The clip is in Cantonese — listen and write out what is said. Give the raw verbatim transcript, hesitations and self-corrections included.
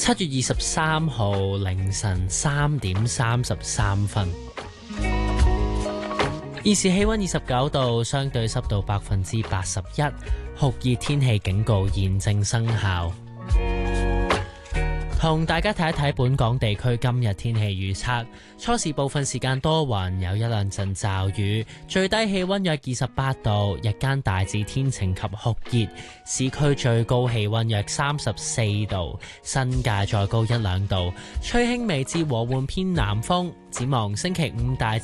七月二十三號凌晨三點三十三分，現時氣溫二十九度，相對濕度百分之八十一，酷熱天氣警告現正生效。同大家睇一睇本港地區今日天氣預測，初時部分時間多雲，有一兩陣驟雨，最低氣溫約二十八度，日間大致天晴及酷熱，市區最高氣溫約三十四度，新界再高一兩度，吹輕微至和緩偏南風。展望星期五大致